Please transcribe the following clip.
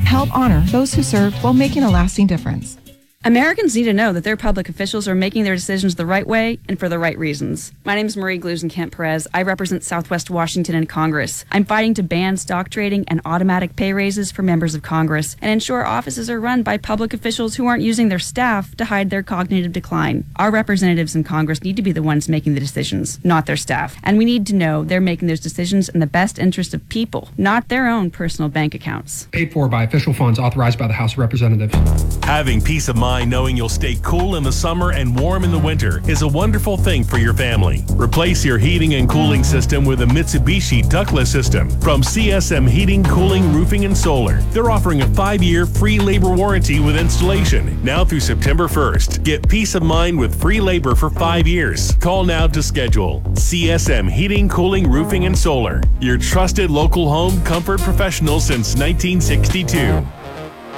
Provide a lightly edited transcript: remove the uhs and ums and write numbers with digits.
help honor those who serve while making a lasting difference. Americans need to know that their public officials are making their decisions the right way and for the right reasons. My name is Marie Glusenkamp-Perez. I represent Southwest Washington in Congress. I'm fighting to ban stock trading and automatic pay raises for members of Congress and ensure offices are run by public officials who aren't using their staff to hide their cognitive decline. Our representatives in Congress need to be the ones making the decisions, not their staff. And we need to know they're making those decisions in the best interest of people, not their own personal bank accounts. Paid for by official funds authorized by the House of Representatives. Having peace of mind knowing you'll stay cool in the summer and warm in the winter is a wonderful thing for your family. Replace your heating and cooling system with a Mitsubishi ductless system from CSM Heating, Cooling, Roofing, and Solar. They're offering a 5-year free labor warranty with installation now through September 1st. Get peace of mind with free labor for 5 years. Call now to schedule. CSM Heating, Cooling, Roofing, and Solar. Your trusted local home comfort professional since 1962.